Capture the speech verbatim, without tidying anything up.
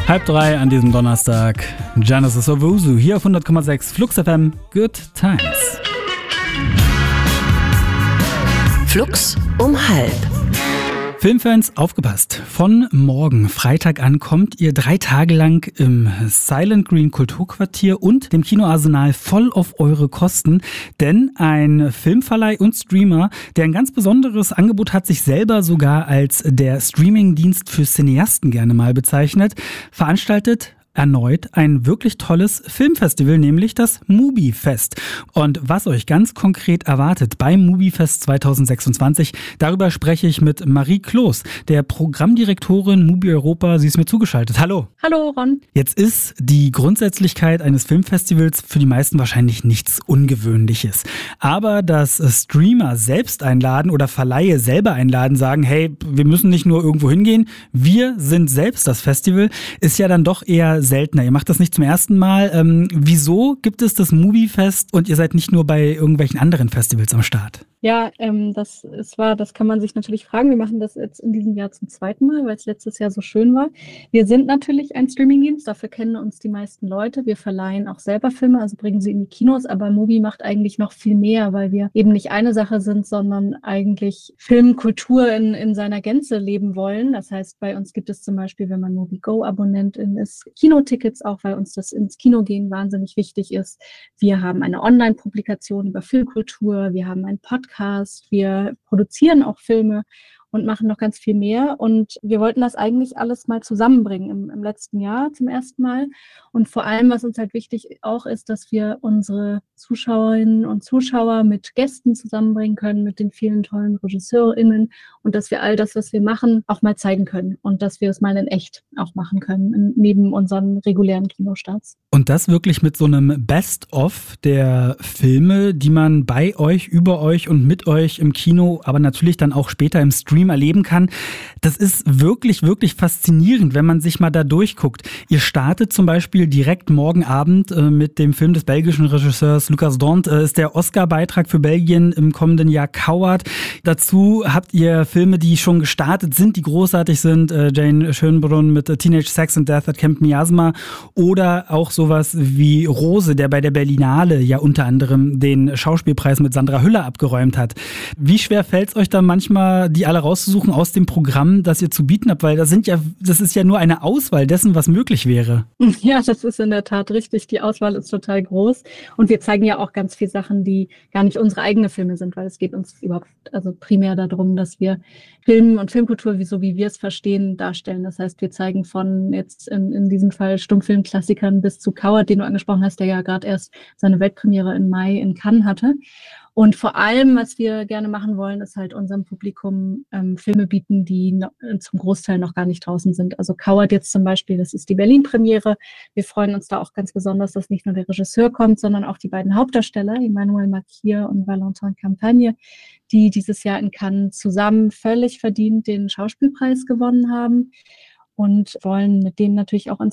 Halb drei an diesem Donnerstag. Genesis Owusu hier auf hundert Komma sechs Flux F M. Good Times. Flux um halb. Filmfans, aufgepasst. Von morgen, Freitag an, kommt ihr drei Tage lang im Silent Green Kulturquartier und dem Kinoarsenal voll auf eure Kosten. Denn ein Filmverleih und Streamer, der ein ganz besonderes Angebot hat, sich selber sogar als der Streamingdienst für Cineasten gerne mal bezeichnet, veranstaltet erneut ein wirklich tolles Filmfestival, nämlich das MUBI-Fest. Und was euch ganz konkret erwartet beim MUBI-Fest zwanzig sechsundzwanzig, darüber spreche ich mit Marie Kloß, der Programmdirektorin MUBI Europa. Sie ist mir zugeschaltet. Hallo. Hallo, Ron. Jetzt ist die Grundsätzlichkeit eines Filmfestivals für die meisten wahrscheinlich nichts Ungewöhnliches. Aber dass Streamer selbst einladen oder Verleihe selber einladen, sagen, hey, wir müssen nicht nur irgendwo hingehen, wir sind selbst das Festival, ist ja dann doch eher seltener. Ihr macht das nicht zum ersten Mal. Ähm, wieso gibt es das MUBI-Fest und ihr seid nicht nur bei irgendwelchen anderen Festivals am Start? Ja, ähm, das ist wahr, das kann man sich natürlich fragen. Wir machen das jetzt in diesem Jahr zum zweiten Mal, weil es letztes Jahr so schön war. Wir sind natürlich ein Streamingdienst, dafür kennen uns die meisten Leute. Wir verleihen auch selber Filme, also bringen sie in die Kinos, aber MUBI macht eigentlich noch viel mehr, weil wir eben nicht eine Sache sind, sondern eigentlich Filmkultur in, in seiner Gänze leben wollen. Das heißt, bei uns gibt es zum Beispiel, wenn man MUBI Go-Abonnentin ist, Kinotickets, auch weil uns das ins Kino gehen wahnsinnig wichtig ist. Wir haben eine Online-Publikation über Filmkultur, wir haben einen Podcast, wir produzieren auch Filme und machen noch ganz viel mehr. Und wir wollten das eigentlich alles mal zusammenbringen im, im letzten Jahr zum ersten Mal. Und vor allem, was uns halt wichtig auch ist, dass wir unsere Zuschauerinnen und Zuschauer mit Gästen zusammenbringen können, mit den vielen tollen RegisseurInnen und dass wir all das, was wir machen, auch mal zeigen können und dass wir es mal in echt auch machen können, in, neben unseren regulären Kinostarts. Und das wirklich mit so einem Best-of der Filme, die man bei euch, über euch und mit euch im Kino, aber natürlich dann auch später im Stream erleben kann. Das ist wirklich, wirklich faszinierend, wenn man sich mal da durchguckt. Ihr startet zum Beispiel direkt morgen Abend äh, mit dem Film des belgischen Regisseurs Lucas Dont, äh, ist der Oscar-Beitrag für Belgien im kommenden Jahr Coward. Dazu habt ihr Filme, die schon gestartet sind, die großartig sind. Äh, Jane Schönbrunn mit äh, Teenage Sex and Death at Camp Miasma oder auch sowas wie Rose, der bei der Berlinale ja unter anderem den Schauspielpreis mit Sandra Hüller abgeräumt hat. Wie schwer fällt es euch da manchmal, die alle rauszusuchen aus dem Programm, das ihr zu bieten habt? Weil das sind ja, das ist ja nur eine Auswahl dessen, was möglich wäre. Ja, das ist in der Tat richtig. Die Auswahl ist total groß. Und wir zeigen ja auch ganz viele Sachen, die gar nicht unsere eigenen Filme sind, weil es geht uns überhaupt, also primär darum, dass wir Film und Filmkultur, wie so wie wir es verstehen, darstellen. Das heißt, wir zeigen von jetzt in, in diesem Fall Stummfilmklassikern bis zu Coward, den du angesprochen hast, der ja gerade erst seine Weltpremiere im Mai in Cannes hatte. Und vor allem, was wir gerne machen wollen, ist halt unserem Publikum ähm, Filme bieten, die no, zum Großteil noch gar nicht draußen sind. Also Coward jetzt zum Beispiel, das ist die Berlin-Premiere. Wir freuen uns da auch ganz besonders, dass nicht nur der Regisseur kommt, sondern auch die beiden Hauptdarsteller, Emmanuel Makier und Valentin Campagne, die dieses Jahr in Cannes zusammen völlig verdient den Schauspielpreis gewonnen haben. Und wollen mit denen natürlich auch ins